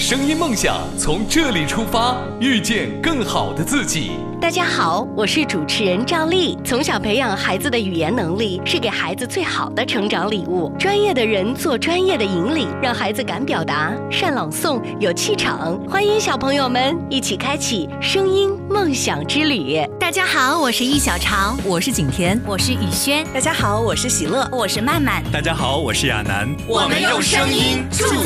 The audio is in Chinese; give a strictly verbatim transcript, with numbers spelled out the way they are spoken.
声音梦想从这里出发，遇见更好的自己。 大家好，我是主持人赵丽。从小培养孩子的语言能力，是给孩子最好的成长礼物。专业的人做专业的引领，让孩子敢表达、善朗诵、有气场。欢迎小朋友们一起开启声音梦想之旅。 大家好，我是易小长， 我是景甜， 我是雨轩。 大家好，我是喜乐， 我是曼曼。 大家好，我是亚楠。 我们用声音